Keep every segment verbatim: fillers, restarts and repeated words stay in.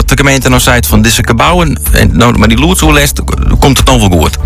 dat de gemeente nou zei van deze gebouwen, en nou, maar die loodsoerlijst, komt het dan wel goed?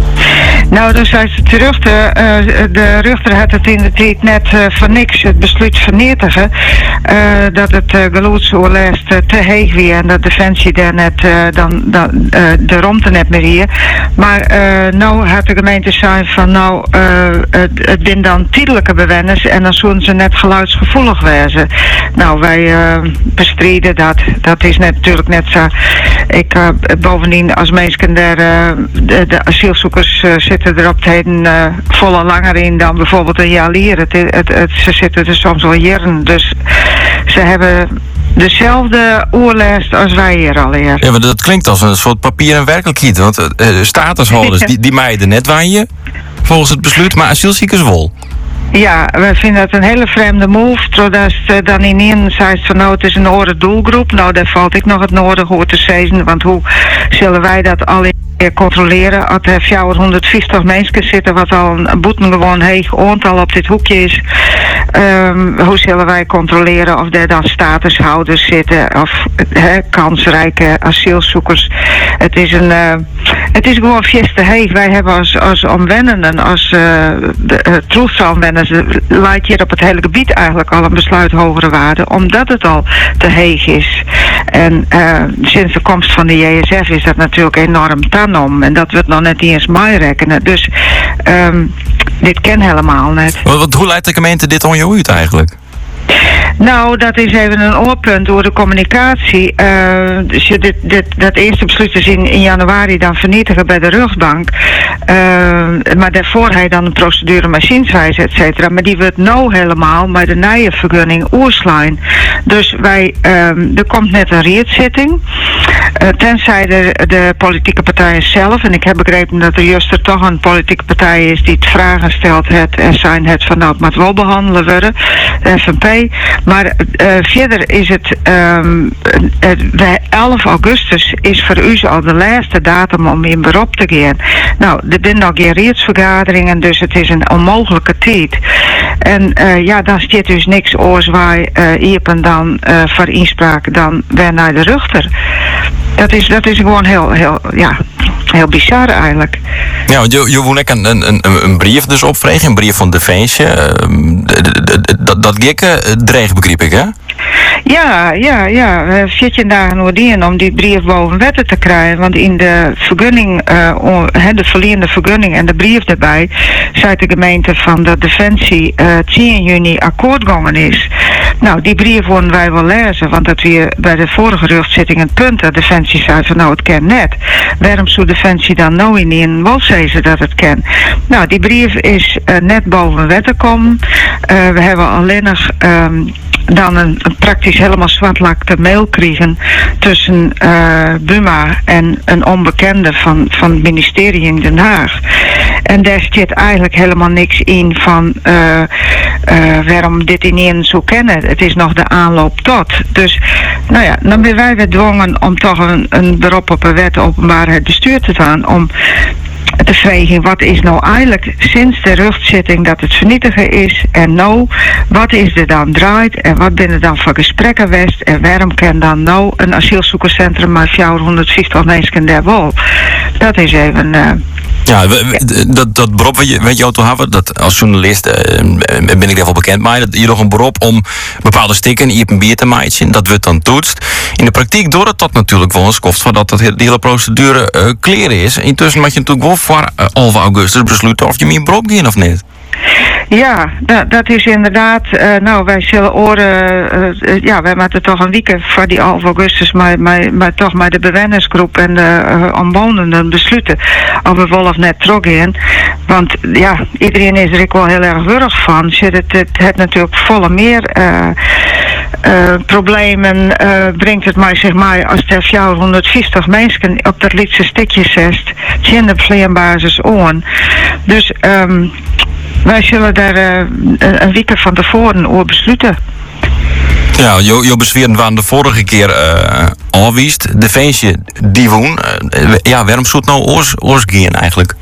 Nou, dan zei ze terug, de, uh, de Ruchter had het in de tijd net uh, voor niks het besluit vernietigen. Uh, dat het uh, geluidsoorlijst uh, te heeg weer en dat Defensie daar net uh, dan, dan uh, de romte net meer hier. Maar uh, nou had de gemeente zijn van nou, uh, het, het bin dan tijdelijke bewenners en dan zullen ze net geluidsgevoelig wezen. Nou, wij uh, bestrijden dat. Dat is net, natuurlijk net zo. Ik, uh, bovendien, als mensen daar, uh, de, de asielzoekers uh, zitten er op het heden uh, volle langer in dan bijvoorbeeld een jaar hier. Het, het, het, ze zitten er soms wel jaren. Dus ze hebben dezelfde oorlijst als wij hier al hier. Ja, maar dat klinkt als een soort papier en werkelijkheid. Want uh, statushouders, die, die meiden net waaien, volgens het besluit, maar asielziekers wel. Ja, we vinden het een hele vreemde move. Zodat ze dan in één zei van nou, het is een oren doelgroep. Nou, daar valt ik nog het nodig hoor te zeggen. Want hoe zullen wij dat al controleren? Als er vierhonderdvijftig mensen zitten, wat al een boetengewoon heeg aantal op dit hoekje is. Um, hoe zullen wij controleren of er dan statushouders zitten of he, kansrijke asielzoekers? Het is een, uh, het is gewoon fieste heeg. Wij hebben als, als omwennenden, als uh, de uh, troefsomwenners, leidt hier op het hele gebied eigenlijk al een besluit hogere waarde, omdat het al te heeg is. En uh, sinds de komst van de J S F is dat natuurlijk enorm tanom. En dat wordt nog net eens mij rekenen. Dus um, dit ken helemaal net. Wat, hoe leidt de gemeente dit on jou uit eigenlijk? Nou, dat is even een oorpunt door de communicatie. Uh, dus je dit, dit, dat eerste besluit is in, in januari dan vernietigen bij de rugbank. Uh, maar daarvoor hij dan een procedure machineswijze, et cetera. Maar die wordt nou helemaal met de nieuwe vergunning oerslaan. Dus wij, um, er komt net een reetzitting. Uh, tenzij de, de politieke partijen zelf, en ik heb begrepen dat er juist er toch een politieke partij is die het vragen stelt het en zijn het van nou, het moet wel behandelen worden, de F N P. Maar uh, verder is het, um, uh, elf augustus is voor u al de laatste datum om in beroep te gaan. Nou, er zijn nog geen reedsvergaderingen, dus het is een onmogelijke tijd. En uh, ja, dan staat dus niks oors waar uh, Iepen dan uh, voor inspraak dan weer naar de Ruchter. Dat is, dat is gewoon heel, heel, ja, heel bizar eigenlijk. Ja, want je, je woont ook een, een, een brief dus opvregen, een brief van Defensie. Uh, dat dat gekke dreig begreep ik, hè? Ja, ja, ja. We veertien dagen noordien om die brief boven wetten te krijgen. Want in de vergunning, uh, de verliende vergunning en de brief erbij, zei de gemeente van dat Defensie uh, tien juni akkoord gegaan is. Nou, die brief wilden wij wel lezen, want dat we bij de vorige rugzitting een punt dat Defensie zei van nou, het ken net. Waarom zou Defensie dan nou in in wel zeggen dat het ken? Nou, die brief is uh, net boven wetten komen. Uh, we hebben alleen nog um, dan een, een praktisch helemaal zwartlakte mail kregen tussen uh, Buma en een onbekende van, van het ministerie in Den Haag. En daar zit eigenlijk helemaal niks in van uh, uh, waarom dit in één zo kennen. Het is nog de aanloop tot. Dus nou ja, dan ben wij weer gedwongen om toch een, een beroep op een wet openbaarheid bestuur te doen om te vragen wat is nou eigenlijk sinds de rugzitting dat het vernietigen is en nou, wat is er dan draait en wat binnen dan voor gesprekken west en waarom kan dan nou een asielzoekerscentrum met vierhonderdvijftig mensen daar wel? Dat is even... Uh, Ja, dat, dat beroep weet je, weet je ook te hebben, dat als journalist uh, ben ik daar wel bekend mee, dat je nog een beroep om bepaalde stikken in een bier te maken, dat wordt dan toetst. In de praktijk door het dat natuurlijk wel eens kost van dat, dat de hele procedure uh, kleren is. Intussen moet je natuurlijk wel voor uh, half augustus besluiten of je meer beroep gaat of niet. Ja, dat, dat is inderdaad. Uh, nou, wij zullen oren. Uh, ja, wij moeten toch een week voor die half augustus, maar, maar, maar toch maar de bewennersgroep en de uh, omwonenden besluiten of we wel of net teruggaan. Want ja, iedereen is er ook wel heel erg wurg van. Het, het, het, het natuurlijk volle meer uh, uh, problemen uh, brengt het mij zeg maar als er vierhonderdvijftig mensen op dat lietse stukje zest, tien de vleerbasis on. Dus um, wij zullen daar uh, een week van tevoren over besluiten. Ja, je, je bezweren waren de vorige keer uh, alwiest. Defensie, die woon. Uh, ja, waarom zou het nou oors, oors gaan eigenlijk?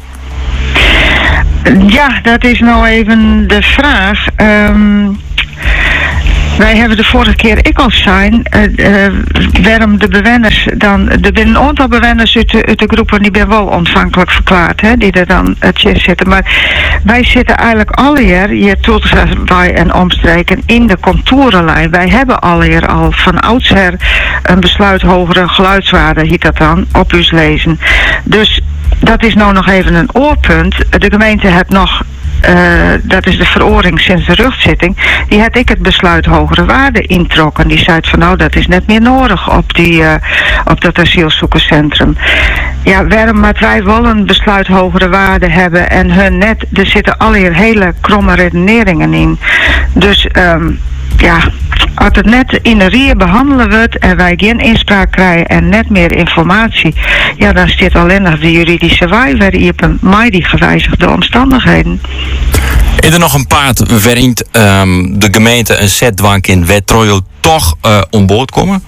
Ja, dat is nou even de vraag. Um, wij hebben de vorige keer ik al zijn, uh, uh, waarom de bewoners dan, er zijn een aantal bewoners uit de, uit de groepen die ben wel ontvankelijk verklaard, hè, die er dan het uh, zitten. Maar wij zitten eigenlijk alweer hier bij en omstreken in de contourenlijn. Wij hebben alweer al van oudsher een besluit hogere geluidswaarde, hiet dat dan, op ons lezen. Dus dat is nou nog even een oorpunt. De gemeente heeft nog, uh, dat is de veroring sinds de rugzitting, die had ik het besluit hogere waarde introkken. Die zei van nou, dat is net meer nodig op, die, uh, op dat asielzoekerscentrum. Ja, waarom maar wij wel een besluit hogere waarde hebben en hun net, er zitten alweer hele kromme redeneringen in. Dus um, ja, als het net in de rie behandelen wordt en wij geen inspraak krijgen en net meer informatie, ja, dan zit alleen nog de juridische waai waar je op mij die gewijzigde omstandigheden. Is er nog een paard waarin um, de gemeente een zetdwang in wet toch uh, om boord komen?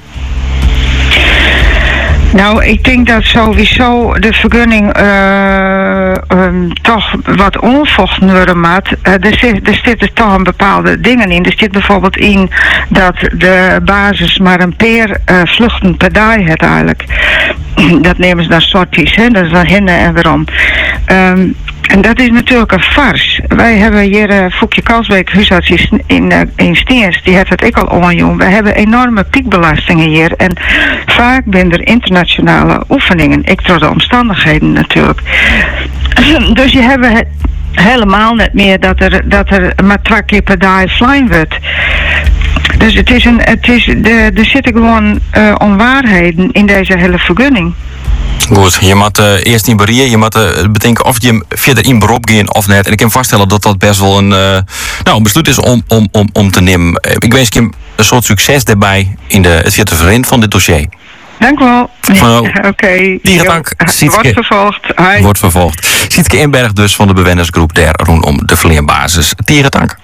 Nou, ik denk dat sowieso de vergunning uh, um, toch wat onvochten worden maat. Uh, er, zit, er zitten toch een bepaalde dingen in. Er zit bijvoorbeeld in dat de basis maar een peer uh, vluchten per dag heeft eigenlijk. Dat nemen ze dan sorties, hè? Dat is dan hinnen en waarom. Um, En dat is natuurlijk een farce. Wij hebben hier uh, Foekje Kalsbeek, huisarts in, uh, in Steens, die heeft het ik al onjoen. We hebben enorme piekbelastingen hier. En vaak zijn er internationale oefeningen. Ik door de omstandigheden natuurlijk. Dus je hebt het helemaal niet meer dat er, dat er maar twee keer per dag flying wordt. Dus het is een, het is, de, er zitten gewoon uh, onwaarheden in deze hele vergunning. Goed, je moet uh, eerst in bereiden, je moet uh, bedenken of je verder in beroep gaat of net. En ik kan vaststellen dat dat best wel een, uh, nou, een besluit is om, om, om, om te nemen. Ik wens je een soort succes daarbij in de, het vierde verleden van dit dossier. Dank u wel. Oké. Okay. Dierendank. Wordt vervolgd. Hi. Wordt vervolgd. Sietke Inberg dus van de bewennersgroep der rondom de Verleenbasis. Dierendank.